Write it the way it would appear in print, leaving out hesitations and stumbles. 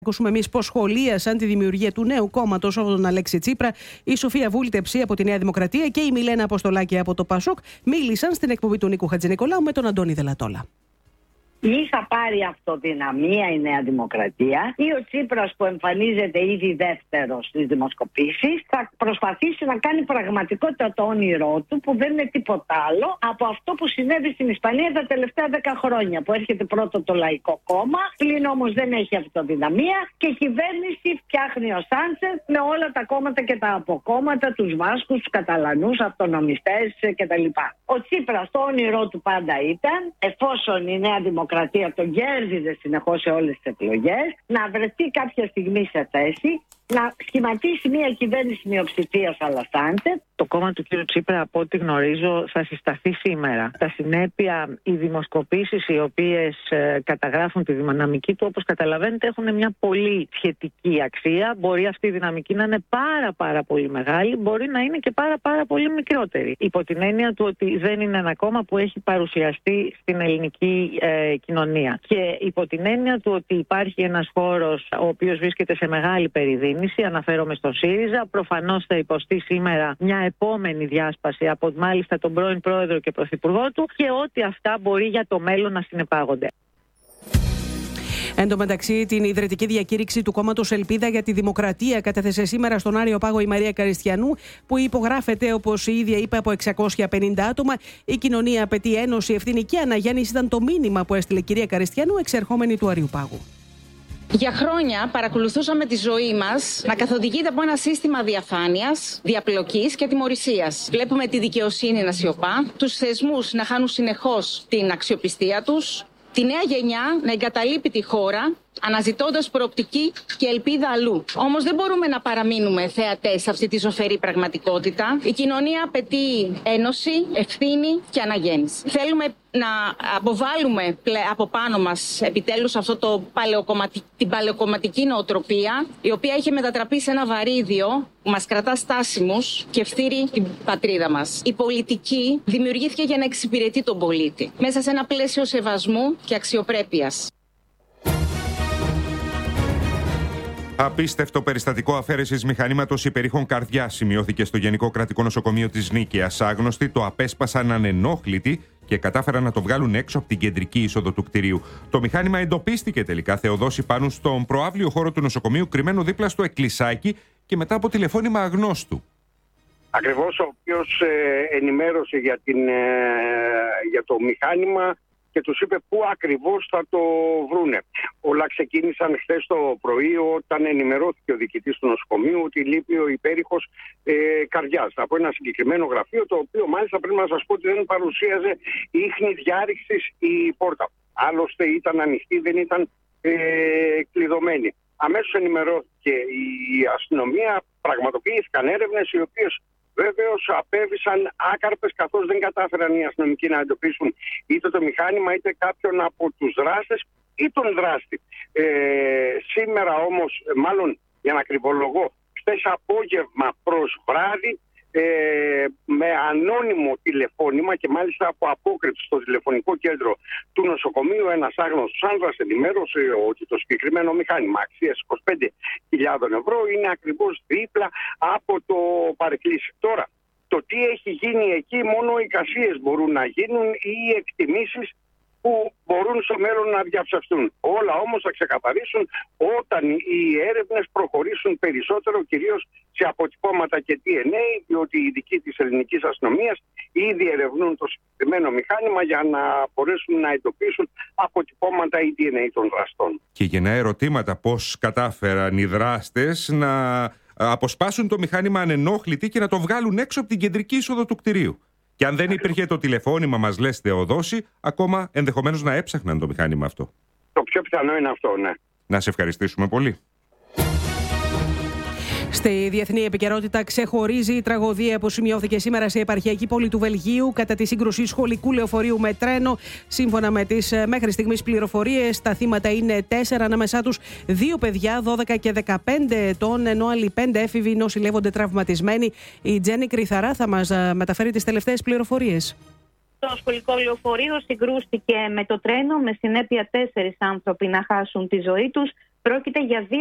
Ακούσουμε εμείς πώς σχολίασαν τη δημιουργία του νέου κόμματος από τον Αλέξη Τσίπρα. Η Σοφία Βούλτεψη από τη Νέα Δημοκρατία και η Μιλένα Αποστολάκη από το Πασόκ μίλησαν στην εκπομπή του Νίκου Χατζηνικολάου με τον Αντώνη Δελατόλα. Ή θα πάρει αυτοδυναμία η Νέα Δημοκρατία, ή ο Τσίπρας που εμφανίζεται ήδη δεύτερος στις δημοσκοπήσεις θα προσπαθήσει να κάνει πραγματικότητα το όνειρό του, που δεν είναι τίποτα άλλο από αυτό που συνέβη στην Ισπανία τα τελευταία 10 χρόνια. Που έρχεται πρώτο το Λαϊκό Κόμμα, πλην όμως δεν έχει αυτοδυναμία και η κυβέρνηση φτιάχνει ο Σάντσες με όλα τα κόμματα και τα αποκόμματα, τους Βάσκους, τους Καταλανούς, αυτονομιστές κτλ. Ο Τσίπρας το όνειρό του πάντα ήταν, εφόσον η Νέα Δημοκρατία τον κέρδιζε συνεχώς σε όλες τις εκλογές, να βρεθεί κάποια στιγμή σε θέση να σχηματίσει μια κυβέρνηση μειοψηφίας αλλά Σάντσες. Το κόμμα του κ. Τσίπρα, από ό,τι γνωρίζω, θα συσταθεί σήμερα. Στα συνέπεια, οι δημοσκοπήσεις οι οποίες καταγράφουν τη δυναμική του, όπως καταλαβαίνετε, έχουν μια πολύ σχετική αξία. Μπορεί αυτή η δυναμική να είναι πάρα πολύ μεγάλη, μπορεί να είναι και πάρα πολύ μικρότερη. Υπό την έννοια του ότι δεν είναι ένα κόμμα που έχει παρουσιαστεί στην ελληνική κοινωνία. Και υπό την έννοια του ότι υπάρχει ένας χώρος ο οποίος βρίσκεται σε μεγάλη περιδίνηση. Αναφέρομαι στον ΣΥΡΙΖΑ. Προφανώς θα υποστεί σήμερα μια επόμενη διάσπαση από μάλιστα τον πρώην πρόεδρο και πρωθυπουργό του και ότι αυτά μπορεί για το μέλλον να συνεπάγονται. Εν τω μεταξύ, την ιδρυτική διακήρυξη του κόμματος Ελπίδα για τη Δημοκρατία κατέθεσε σήμερα στον Άριο Πάγο η Μαρία Καριστιανού, που υπογράφεται, όπως η ίδια είπε, από 650 άτομα. Η κοινωνία απαιτεί ένωση, ευθύνη και αναγέννηση ήταν το μήνυμα που έστειλε η κυρία Καριστιανού, εξερχόμενη του Άριου Πάγου. Για χρόνια παρακολουθούσαμε τη ζωή μας να καθοδηγείται από ένα σύστημα διαφάνειας, διαπλοκής και τιμωρησίας. Βλέπουμε τη δικαιοσύνη να σιωπά, τους θεσμούς να χάνουν συνεχώς την αξιοπιστία τους, τη νέα γενιά να εγκαταλείπει τη χώρα, αναζητώντας προοπτική και ελπίδα αλλού. Όμως δεν μπορούμε να παραμείνουμε θεατές σε αυτή τη ζωφερή πραγματικότητα. Η κοινωνία απαιτεί ένωση, ευθύνη και αναγέννηση. Θέλουμε να αποβάλουμε από πάνω μας επιτέλους αυτό την παλαιοκομματική νοοτροπία, η οποία έχει μετατραπεί σε ένα βαρύδιο που μας κρατά στάσιμους και φθείρει την πατρίδα μας. Η πολιτική δημιουργήθηκε για να εξυπηρετεί τον πολίτη, μέσα σε ένα πλαίσιο σεβασμού και αξιοπρέπειας. Απίστευτο περιστατικό αφαίρεσης μηχανήματος υπερήχων καρδιάς σημειώθηκε στο Γενικό Κρατικό Νοσοκομείο της Νίκαιας. Άγνωστοι το απέσπασαν ανενόχλητοι και κατάφεραν να το βγάλουν έξω από την κεντρική είσοδο του κτηρίου. Το μηχάνημα εντοπίστηκε τελικά, Θεοδόση, πάνω στον προαύλιο χώρο του νοσοκομείου, κρυμμένο δίπλα στο εκκλησάκι και μετά από τηλεφώνημα αγνώστου. Ακριβώς, ο οποίος ενημέρωσε για το μηχάνημα και τους είπε πού ακριβώς θα το βρούνε. Όλα ξεκίνησαν χθες το πρωί, όταν ενημερώθηκε ο διοικητής του νοσοκομείου ότι λείπει ο υπέρηχος καρδιάς από ένα συγκεκριμένο γραφείο, το οποίο μάλιστα πρέπει να σας πω ότι δεν παρουσίαζε ίχνη διάρρηξης η πόρτα. Άλλωστε ήταν ανοιχτή, δεν ήταν κλειδωμένη. Αμέσως ενημερώθηκε η αστυνομία, πραγματοποιήθηκαν έρευνες οι οποίες βέβαιως απέβησαν άκαρπες, καθώς δεν κατάφεραν οι αστυνομικοί να εντοπίσουν είτε το μηχάνημα είτε κάποιον από τους δράστες ή τον δράστη. Σήμερα όμως, μάλλον για να ακριβολογώ, χθες απόγευμα προς βράδυ, με ανώνυμο τηλεφώνημα και μάλιστα από απόκριση στο τηλεφωνικό κέντρο του νοσοκομείου, ένας άγνωστος άνδρας ενημέρωσε ότι το συγκεκριμένο μηχάνημα αξίας 25.000 ευρώ είναι ακριβώς δίπλα από το παρεκκλήσι. Τώρα, το τι έχει γίνει εκεί, μόνο εικασίες μπορούν να γίνουν ή εκτιμήσεις που μπορούν στο μέλλον να διαψευστούν. Όλα όμως θα ξεκαθαρίσουν όταν οι έρευνες προχωρήσουν περισσότερο, κυρίως σε αποτυπώματα και DNA, διότι οι ειδικοί της ελληνικής αστυνομίας ήδη ερευνούν το συγκεκριμένο μηχάνημα για να μπορέσουν να εντοπίσουν αποτυπώματα ή DNA των δραστών. Και γεννά ερωτήματα πώς κατάφεραν οι δράστες να αποσπάσουν το μηχάνημα ανενόχλητοι και να το βγάλουν έξω από την κεντρική είσοδο του κτηρίου. Και αν δεν υπήρχε το τηλεφώνημα, μας λες, Θεοδόση, ακόμα ενδεχομένως να έψαχναν το μηχάνημα αυτό. Το πιο πιθανό είναι αυτό, ναι. Να σε ευχαριστήσουμε πολύ. Στη διεθνή επικαιρότητα ξεχωρίζει η τραγωδία που σημειώθηκε σήμερα σε επαρχιακή πόλη του Βελγίου κατά τη σύγκρουση σχολικού λεωφορείου με τρένο. Σύμφωνα με τις μέχρι στιγμής πληροφορίες, τα θύματα είναι 4, ανάμεσά τους 2 παιδιά 12 και 15 ετών, ενώ άλλοι 5 έφηβοι νοσηλεύονται τραυματισμένοι. Η Τζέννη Κρυθαρά θα μας μεταφέρει τις τελευταίες πληροφορίες. Το σχολικό λεωφορείο συγκρούστηκε με το τρένο, με συνέπεια 4 άνθρωποι να χάσουν τη ζωή τους. Πρόκειται για 2